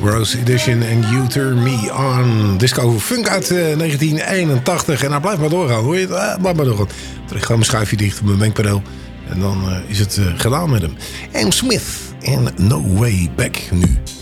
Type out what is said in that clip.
Rose Edition en You Turn Me On. Disco Funk uit 1981. En hij blijft maar doorgaan, hoor je het? Blijf maar doorgaan. Terug gewoon mijn schuifje dicht op mijn mengpaneel. En dan is het gedaan met hem. M. Smith en No Way Back nu.